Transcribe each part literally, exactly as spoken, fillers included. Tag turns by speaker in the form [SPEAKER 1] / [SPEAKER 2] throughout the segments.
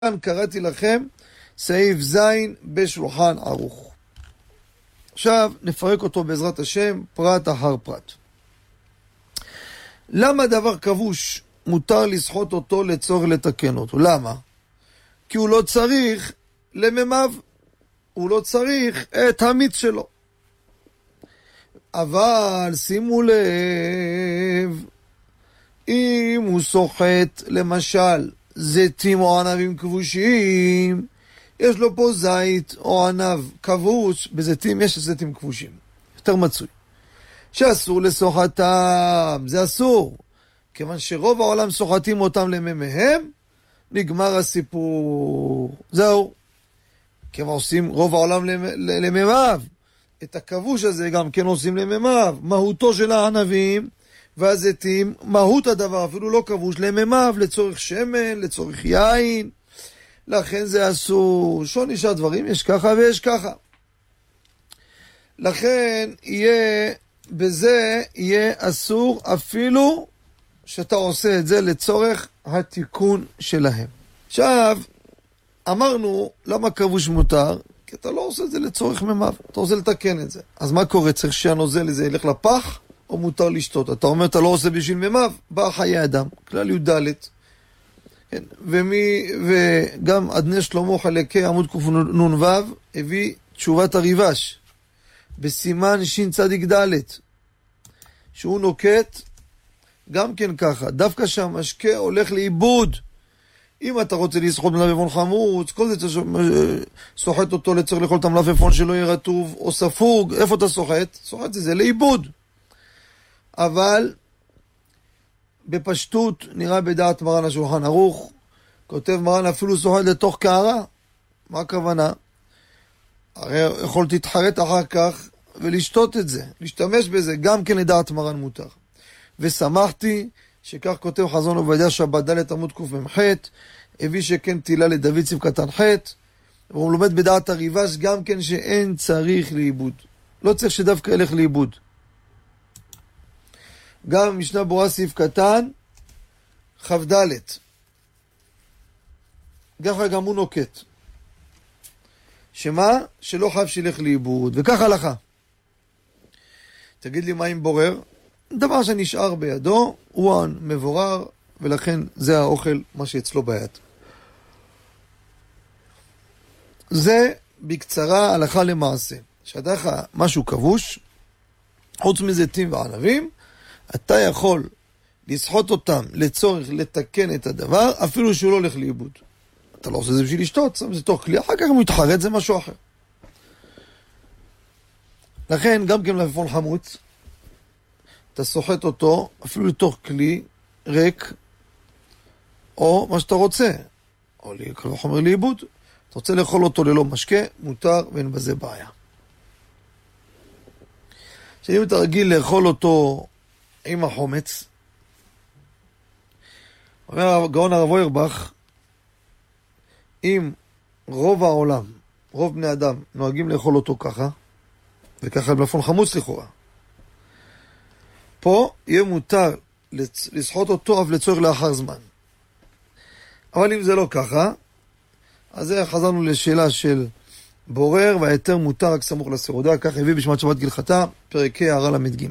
[SPEAKER 1] כאן קראתי לכם סעיף זין בשולחן ערוך. עכשיו נפרק אותו בעזרת השם פרט אחר פרט. למה דבר כבוש מותר לסחוט אותו לצורך לתקן אותו? למה? כי הוא לא צריך לממיו, הוא לא צריך את המיץ שלו. אבל שימו לב, אם הוא סוחט למשל זיתים או ענבים כבושים, יש לו פה זית או ענב כבוש, בזיתים יש זיתים כבושים, יותר מצוי, שאסור לסוחתם, זה אסור, כיוון שרוב העולם סוחטים אותם לממיהם, נגמר הסיפור, זהו, כיוון עושים רוב העולם לממיו, את הכבוש הזה גם כן עושים לממיו, מהותו של הענבים והזיתים, מהות הדבר אפילו לא כבוש, לממיו, לצורך שמן, לצורך יין, לכן זה אסור. שוני שהדברים יש ככה ויש ככה, לכן יהיה בזה יהיה אסור אפילו שאתה עושה את זה לצורך התיקון שלהם. עכשיו אמרנו למה כבוש מותר? כי אתה לא עושה את זה לצורך ממיו, אתה רוצה לתקן את זה. אז מה קורה? צריך שהנוזל הזה ילך לפח או מותר לשתות? אתה אומר אתה לא עושה בשביל ממיו, בא חיי אדם, כלל י"ד. כן, ומי, וגם אדני שלמה חלקי עמוד קנ"ו הביא תשובת הריבש בסימן שין צדיק ד' שהוא נוקט גם כן ככה, דווקא שהמשקה הולך לאיבוד. אם אתה רוצה לסחוט מלפפון חמוץ, כל זה סוחט אותו לצורך לאכול את המלפפון שלא יהיה רטוב או ספוג. איפה אתה סוחט? סוחט זה, זה לאיבוד. אבל בפשטות נראה בדעת מרן השולחן ערוך, כותב מרן אפילו סוחט לתוך קערה. מה הכוונה? הרי יכולתי להתחרט אחר כך ולשתות את זה, להשתמש בזה, גם כן לדעת מרן מותר. ושמחתי שכך כותב חזון עובדיה שבת ד' עמוד קמ"ח, הביא שכן תהילה לדוד סעיף קטן ח', והוא לומד בדעת הריבש גם כן שאין צריך לאיבוד, לא צריך שדווקא ילך לאיבוד. גם משנה ברורה סעיף קטן כ"ד, ככה גם הוא נוקט, שמה? שלא חייב שילך לאיבוד, וכך הלכה. תגיד לי מה עם בורר? דבר שנשאר בידו הוא מבורר, ולכן זה האוכל מה שאצלו ביד. זה בקצרה הלכה למעשה. שדך משהו כבוש, חוץ מזיתים וענבים, אתה יכול לסחוט אותם לצורך לתקן את הדבר, אפילו שהוא לא הולך לאיבוד. אתה לא עושה זה בשביל לשתות, שם זה תוך כלי, אחר כך אם הוא יתחרט זה משהו אחר. לכן גם כן מלפפון חמוץ, אתה סוחט אותו אפילו לתוך כלי ריק, או מה שאתה רוצה, או כל חומר לאיבוד. אתה רוצה לאכול אותו ללא משקה, מותר ואין בזה בעיה. שאם אתה רגיל לאכול אותו עם החומץ, אומר הגאון הרב אוירבך, אם רוב העולם, רוב בני אדם, נוהגים לאכול אותו ככה, וככה מלפפון חמוץ לכאורה, פה יהיה מותר לסחוט אותו אף לצורך לאחר זמן. אבל אם זה לא ככה, אז זה חזרנו לשאלה של בורר, והיתר מותר רק סמוך לסעודה, כך הביא בשמת שבת גילחתה, פרקי הערה למד ג'.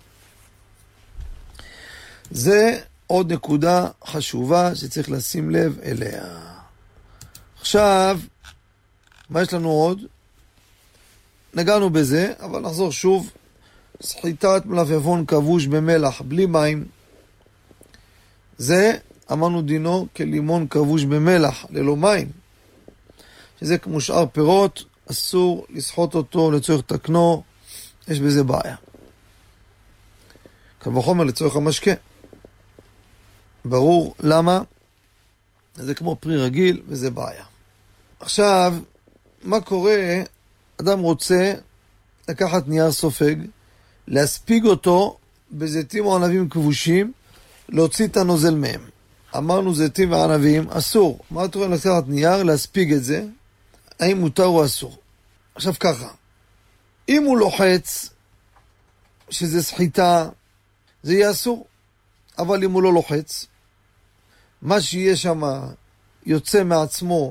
[SPEAKER 1] זה עוד נקודה חשובה שצריך לשים לב אליה. עכשיו, מה יש לנו עוד? נגענו בזה, אבל נחזור שוב. סחיטת מלפפון כבוש במלח בלי מים, זה אמרנו דינו כלימון כבוש במלח ללא מים, שזה כמו שאר פירות, אסור לסחוט אותו לצורך תקנו, יש בזה בעיה. קל וחומר לצורך המשקה, ברור למה, זה כמו פרי רגיל וזה בעיה. עכשיו, מה קורה? אדם רוצה לקחת נייר סופג, להספיג אותו בזיתים או ענבים כבושים, להוציא את הנוזל מהם. אמרנו זיתים וענבים, אסור. מה אתה רואה לקחת נייר, להספיג את זה? האם מותר או אסור? עכשיו ככה, אם הוא לוחץ שזה סחיטה, זה יהיה אסור. אבל אם הוא לא לוחץ, מה שיהיה שם יוצא מעצמו